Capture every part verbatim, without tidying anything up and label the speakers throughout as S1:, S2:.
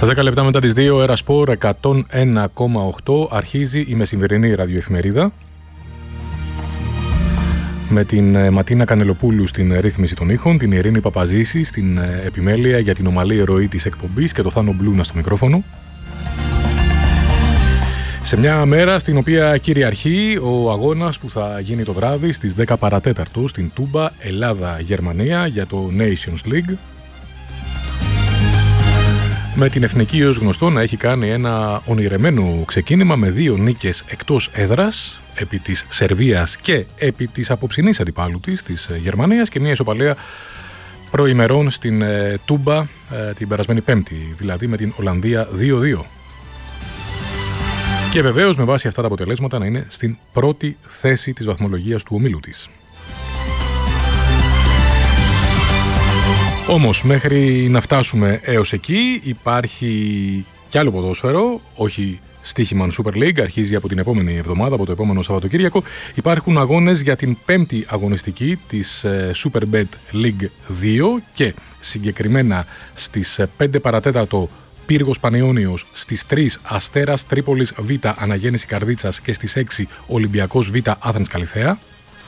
S1: δέκα λεπτά μετά τις δύο, Ερασπορ εκατόν ένα κόμμα οκτώ, αρχίζει η μεσημβρινή ραδιοεφημερίδα με την Ματίνα Κανελοπούλου στην ρύθμιση των ήχων, την Ειρήνη Παπαζήση στην επιμέλεια για την ομαλή ροή της εκπομπής και το Θάνο Μπλούνα στο μικρόφωνο. Σε μια μέρα στην οποία κυριαρχεί ο αγώνας που θα γίνει το βράδυ στις δέκα παρατέταρτο στην Τούμπα, Ελλάδα-Γερμανία για το Nations League. Με την εθνική ως γνωστό να έχει κάνει ένα ονειρεμένο ξεκίνημα με δύο νίκες εκτός έδρας επί της Σερβίας και επί της αποψινής αντιπάλου της, της Γερμανίας, και μια ισοπαλία προημερών στην ε, Τούμπα ε, την περασμένη Πέμπτη, δηλαδή με την Ολλανδία δύο δύο. Και βεβαίως με βάση αυτά τα αποτελέσματα να είναι στην πρώτη θέση της βαθμολογίας του ομίλου της. Όμως μέχρι να φτάσουμε έως εκεί υπάρχει κι άλλο ποδόσφαιρο, όχι στοίχημαν Super League, αρχίζει από την επόμενη εβδομάδα, από το επόμενο Σαββατοκύριακο. Υπάρχουν αγώνες για την πέμπτη αγωνιστική της Superbet League δύο και συγκεκριμένα στις πέντε παρατέταρτο Πύργος Πανιώνιος, στις τρεις Αστέρας Τρίπολης Β Αναγέννηση Καρδίτσας και στις έξι Ολυμπιακός Β Άθενας Καλιθέα.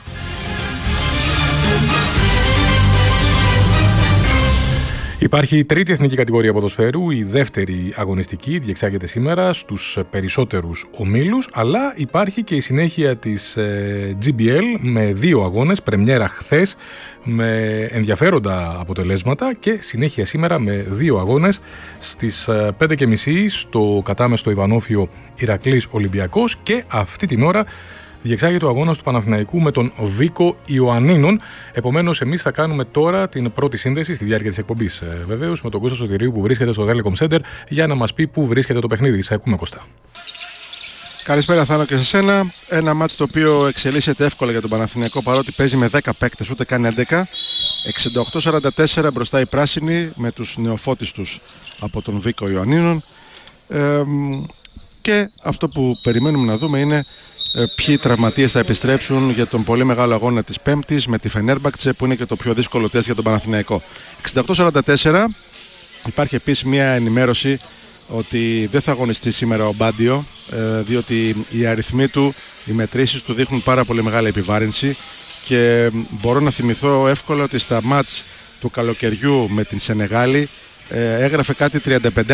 S1: Υπάρχει η τρίτη εθνική κατηγορία ποδοσφαίρου, η δεύτερη αγωνιστική, διεξάγεται σήμερα στους περισσότερους ομίλους, αλλά υπάρχει και η συνέχεια της ε, τζι μπι ελ με δύο αγώνες, πρεμιέρα χθες με ενδιαφέροντα αποτελέσματα και συνέχεια σήμερα με δύο αγώνες στις ε, πέντε και μισή στο κατάμεστο Ιβανόφιο Ηρακλής Ολυμπιακός, και αυτή την ώρα διεξάγεται ο αγώνας του Παναθηναϊκού με τον Βίκο Ιωαννίνων. Επομένως, εμείς θα κάνουμε τώρα την πρώτη σύνδεση στη διάρκεια της εκπομπής. Ε, βεβαίως, με τον Κώστα Σωτηρίου που βρίσκεται στο Telecom Center για να μας πει πού βρίσκεται το παιχνίδι. Σε ακούμε, Κώστα.
S2: Καλησπέρα, Θάνο, και σε σένα. Ένα μάτς το οποίο εξελίσσεται εύκολα για τον Παναθηναϊκό, παρότι παίζει με δέκα παίκτες, ούτε καν έντεκα. εξήντα οκτώ σαράντα τέσσερα μπροστά οι πράσινοι με τους νεοφώτιστους από τον Βίκο Ιωαννίνων. Ε, και αυτό που περιμένουμε να δούμε είναι ποιοι τραυματίες θα επιστρέψουν για τον πολύ μεγάλο αγώνα της Πέμπτης με τη Φενέρμπαχτσε, που είναι και το πιο δύσκολο τεστ για τον Παναθηναϊκό. εξήντα οκτώ σαράντα τέσσερα. Υπάρχει επίσης μια ενημέρωση ότι δεν θα αγωνιστεί σήμερα ο Μπάντιο, διότι οι αριθμοί του, οι μετρήσεις του δείχνουν πάρα πολύ μεγάλη επιβάρυνση, και μπορώ να θυμηθώ εύκολα ότι στα μάτς του καλοκαιριού με την Σενεγάλη έγραφε κάτι τριάντα πέντε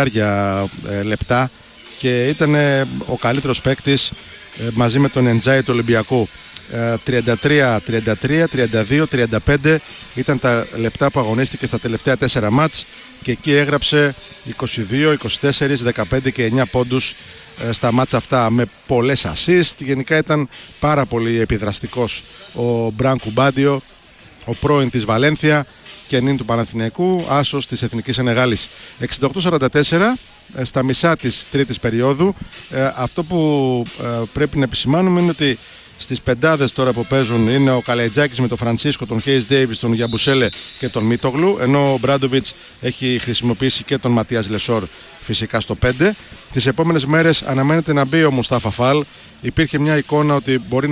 S2: λεπτά και ήταν ο καλύτερος παίκτης μαζί με τον Εντζάι του Ολυμπιακού. τριάντα τρία, τριάντα τρία, τριάντα δύο, τριάντα πέντε ήταν τα λεπτά που αγωνίστηκε στα τελευταία τέσσερα μάτς, και εκεί έγραψε είκοσι δύο, είκοσι τέσσερα, δεκαπέντε και εννιά πόντους στα μάτς αυτά, με πολλές assist. Γενικά ήταν πάρα πολύ επιδραστικός ο Μπράνκου Μπάντιο, ο πρώην της Βαλένθια και νυν του Παναθηναϊκού, άσος της Εθνικής Σενεγάλης. εξήντα οκτώ σαράντα τέσσερα στα μισά της τρίτης περίοδου. Ε, αυτό που ε, πρέπει να επισημάνουμε είναι ότι στις πεντάδες τώρα που παίζουν είναι ο Καλαϊτζάκης με τον Φρανσίσκο, τον Χέις Ντέιβις, τον Γιαμπουσέλε και τον Μίτογλου, ενώ ο Μπράντοβιτς έχει χρησιμοποιήσει και τον Ματίας Λεσόρ φυσικά στο πέντε. Τις επόμενες μέρες αναμένεται να μπει ο Μουστάφα Φαλ. Υπήρχε μια εικόνα ότι μπορεί